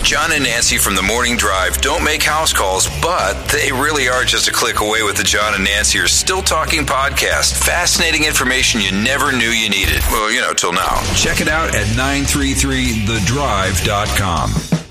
John and Nancy from the Morning Drive don't make house calls, but they really are just a click away with the John and Nancy are Still Talking podcast. Fascinating information you never knew you needed. Well, till now. Check it out at 933thedrive.com.